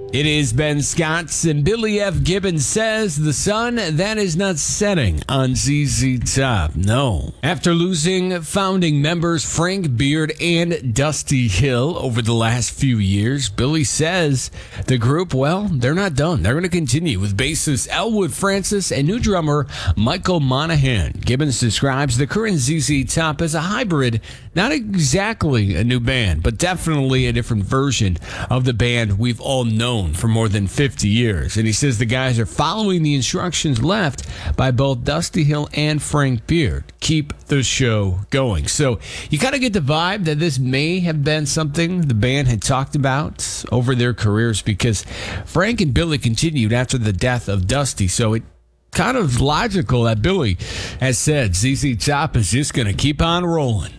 It is Ben Scott, and Billy F. Gibbons says the sun that is not setting on ZZ Top. No. After losing founding members Frank Beard and Dusty Hill over the last few years, Billy says the group, well, they're not done. They're going to continue with bassist Elwood Francis and new drummer Michael Monahan. Gibbons describes the current ZZ Top as a hybrid, not exactly a new band, but definitely a different version of the band we've all known for more than 50 years. And he says the guys are following the instructions left by both Dusty Hill and Frank Beard. Keep the show going. So you kind of get the vibe that this may have been something the band had talked about over their careers, because Frank and Billy continued after the death of Dusty. So it kind of logical that Billy has said ZZ Top is just going to keep on rolling.